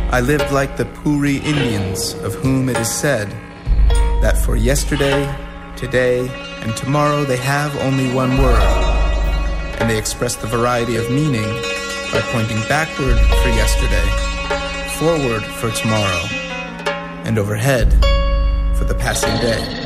I lived like the Puri Indians, of whom it is said that for yesterday, today, and tomorrow they have only one word, and they express the variety of meaning by pointing backward for yesterday, forward for tomorrow, and overhead for the passing day.